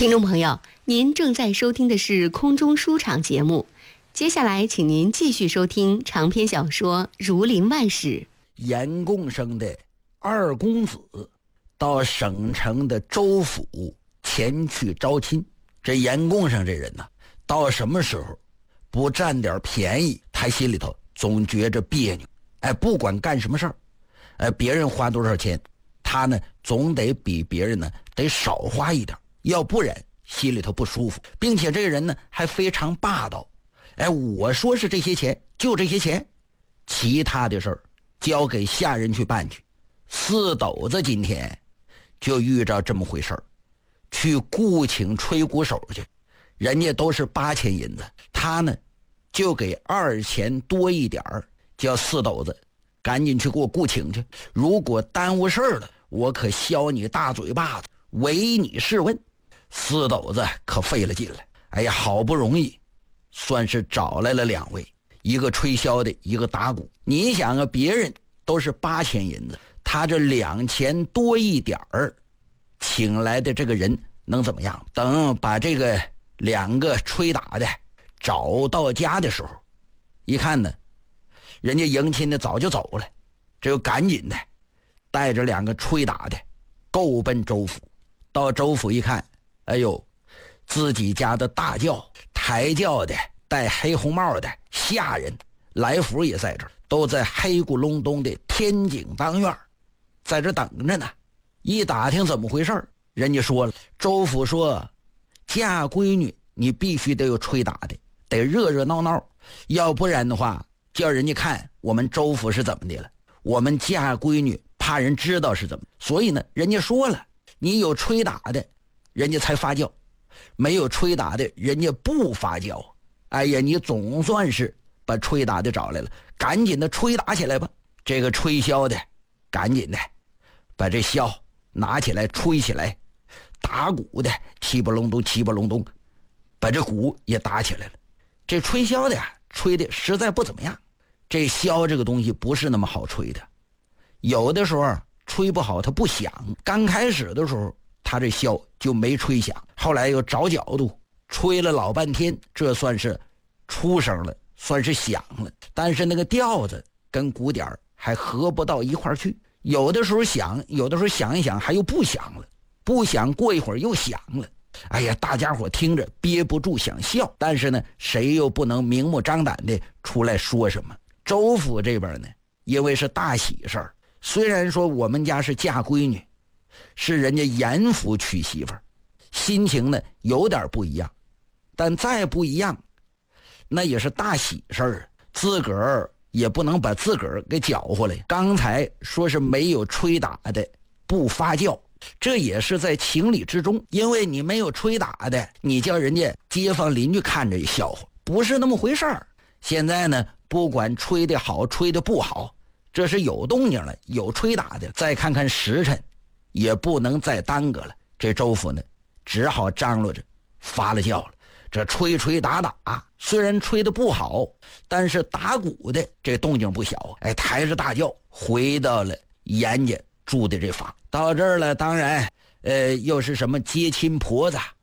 听众朋友，您正在收听的是空中书场节目，接下来请您继续收听长篇小说《儒林外史》。 严贡生的二公子到省城的州府前去招亲。这严贡生这人呢，到什么时候不占点便宜，他心里头总觉着别扭。不管干什么事儿，别人花多少钱，他呢总得比别人呢得少花一点，要不然心里头不舒服。并且这个人呢还非常霸道。我说是这些钱就这些钱，其他的事儿交给下人去办去。四斗子今天就遇着这么回事儿，去雇请吹鼓手去，人家都是8000银子，他呢就给2000多一点儿，叫四斗子赶紧去给我雇请去，如果耽误事儿了，我可削你大嘴巴子，唯你是问。四斗子可费了劲了，好不容易算是找来了2位，一个吹箫的，一个打鼓。你想啊，别人都是8000银子，他这2000多一点儿请来的这个人能怎么样？等把这个2个吹打的找到家的时候，一看呢，人家迎亲的早就走了，这就赶紧的带着2个吹打的够奔州府。到州府一看，自己家的大轿、抬轿的、戴黑红帽的下人来福也在这儿，都在黑咕隆咚的天井当院在这等着呢。一打听怎么回事，人家说了，州府说嫁闺女你必须得有吹打的，得热热闹闹，要不然的话叫人家看我们州府是怎么的了，我们嫁闺女怕人知道是怎么。所以呢，人家说了，你有吹打的人家才发轿，没有吹打的人家不发轿。你总算是把吹打的找来了，赶紧的吹打起来吧。这个吹箫的赶紧的把这箫拿起来吹起来，打鼓的七不隆咚七不隆咚，把这鼓也打起来了。这吹箫的吹的实在不怎么样，这箫这个东西不是那么好吹的，有的时候吹不好它不响。刚开始的时候他这箫就没吹响，后来又找角度吹了老半天，这算是出声了，算是响了。但是那个调子跟鼓点还合不到一块去，有的时候响，有的时候响一响还又不响了，不响过一会儿又响了。大家伙听着憋不住想笑，但是呢谁又不能明目张胆的出来说什么。州府这边呢，因为是大喜事儿，虽然说我们家是嫁闺女，是人家严府娶媳妇儿，心情呢有点不一样，但再不一样那也是大喜事儿，自个儿也不能把自个儿给搅和了。刚才说是没有吹打的不发轿，这也是在情理之中，因为你没有吹打的，你叫人家街坊邻居看着也笑话，不是那么回事儿。现在呢，不管吹的好吹的不好，这是有动静了，有吹打的，再看看时辰也不能再耽搁了。这州府呢只好张罗着发了轿了。这吹吹打打虽然吹的不好，但是打鼓的这动静不小，抬着大轿回到了严家住的这房。到这儿了，当然又是什么接亲婆子